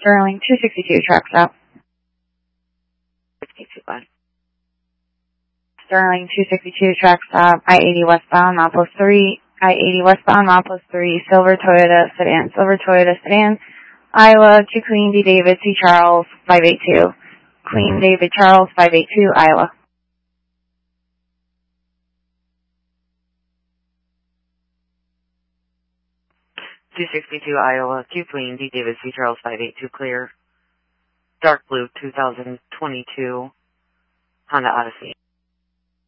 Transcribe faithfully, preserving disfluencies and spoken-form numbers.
Sterling two sixty-two, track stop. sixty-two, bye. Sterling two sixty-two, track stop, I eighty westbound, milepost three, I eighty westbound, milepost three, silver Toyota sedan, silver Toyota sedan, Iowa to Queen D. David C. Charles, five eight two. Queen David Charles, five eight two, Iowa. two sixty-two, Iowa, to Queen D. David C. Charles, five eight two, clear. Dark blue, two thousand twenty-two, Honda Odyssey.